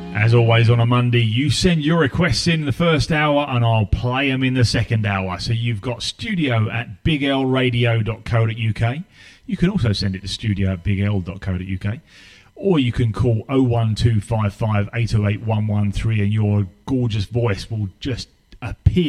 As always on a Monday, you send your requests in the first hour and I'll play them in the second hour. So you've got studio@biglradio.co.uk. You can also send it to studio@bigl.co.uk. Or you can call 01255 808 113 and your gorgeous voice will just appear